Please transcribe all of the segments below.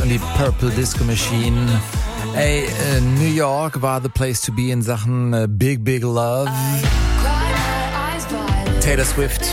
die Purple Disco Machine. Ey, New York war the place to be in Sachen Big Big Love. Taylor Swift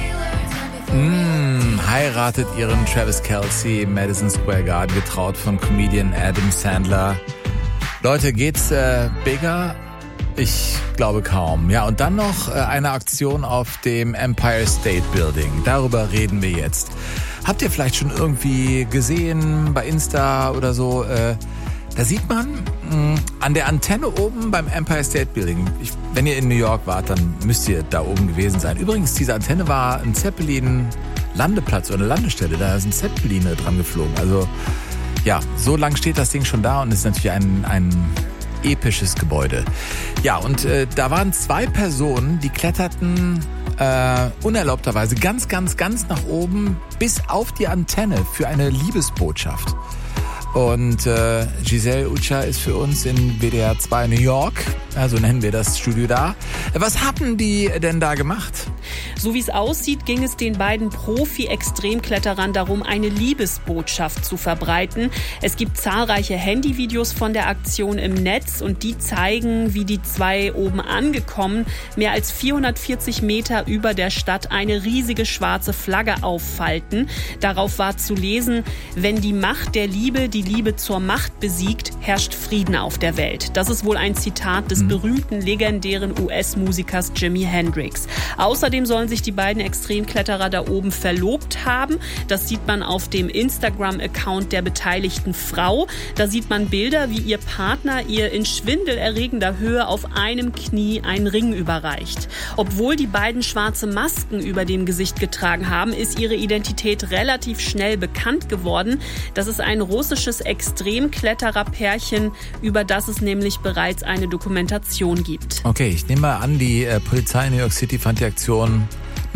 heiratet ihren Travis Kelce im Madison Square Garden, getraut von Comedian Adam Sandler. Leute, geht's bigger? Ich glaube kaum. Ja, und dann noch eine Aktion auf dem Empire State Building. Darüber reden wir jetzt. Habt ihr vielleicht schon irgendwie gesehen bei Insta oder so? Da sieht man an der Antenne oben beim Empire State Building. Wenn ihr in New York wart, dann müsst ihr da oben gewesen sein. Übrigens, diese Antenne war ein Zeppelin-Landeplatz oder eine Landestelle. Da sind Zeppeline dran geflogen. Also ja, so lang steht das Ding schon da und ist natürlich ein episches Gebäude. Ja, und da waren 2 Personen, die kletterten unerlaubterweise ganz nach oben bis auf die Antenne für eine Liebesbotschaft. Und Giselle Ucha ist für uns in WDR 2 New York, also nennen wir das Studio da. Was haben die denn da gemacht? So wie es aussieht, ging es den beiden Profi-Extremkletterern darum, eine Liebesbotschaft zu verbreiten. Es gibt zahlreiche Handyvideos von der Aktion im Netz und die zeigen, wie die 2 oben angekommen, mehr als 440 Meter über der Stadt eine riesige schwarze Flagge auffalten. Darauf war zu lesen: Wenn die Macht der Liebe die Liebe zur Macht besiegt, herrscht Frieden auf der Welt. Das ist wohl ein Zitat des berühmten, legendären US-Musikers Jimi Hendrix. Außerdem sollen sich die beiden Extremkletterer da oben verlobt haben. Das sieht man auf dem Instagram-Account der beteiligten Frau. Da sieht man Bilder, wie ihr Partner ihr in schwindelerregender Höhe auf einem Knie einen Ring überreicht. Obwohl die beiden schwarze Masken über dem Gesicht getragen haben, ist ihre Identität relativ schnell bekannt geworden. Das ist ein russisches Extremkletterer-Pärchen, über das es nämlich bereits eine Dokumentation gibt. Okay, ich nehme mal an, die Polizei in New York City fand die Aktion,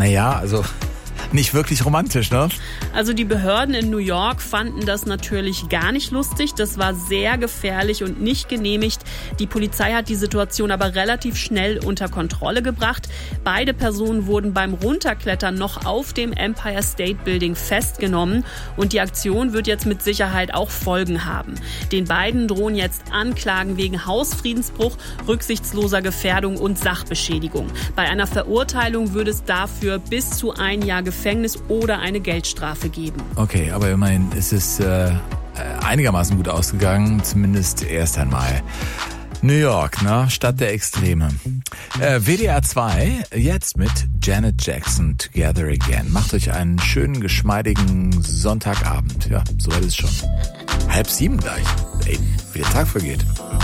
nicht wirklich romantisch, ne? Also die Behörden in New York fanden das natürlich gar nicht lustig. Das war sehr gefährlich und nicht genehmigt. Die Polizei hat die Situation aber relativ schnell unter Kontrolle gebracht. Beide Personen wurden beim Runterklettern noch auf dem Empire State Building festgenommen. Und die Aktion wird jetzt mit Sicherheit auch Folgen haben. Den beiden drohen jetzt Anklagen wegen Hausfriedensbruch, rücksichtsloser Gefährdung und Sachbeschädigung. Bei einer Verurteilung würde es dafür bis zu 1 Jahr Gefängnis oder eine Geldstrafe geben. Okay, aber immerhin ist es einigermaßen gut ausgegangen, zumindest erst einmal. New York, ne? Stadt der Extreme. WDR 2, jetzt mit Janet Jackson, Together Again. Macht euch einen schönen, geschmeidigen Sonntagabend. Ja, soweit ist es schon. 6:30 gleich. Ey, wie der Tag vergeht.